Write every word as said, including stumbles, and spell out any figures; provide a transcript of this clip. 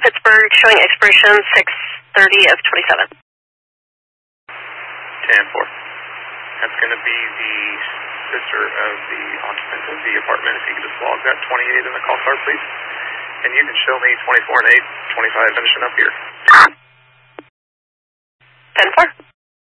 Pittsburgh, showing expiration six thirty of twenty-seven. ten four. That's going to be the sister of the occupant of the apartment. If you could just log that twenty-eight in the call card, please. And you can show me twenty-four and eight, twenty-five finishing up here. ten four.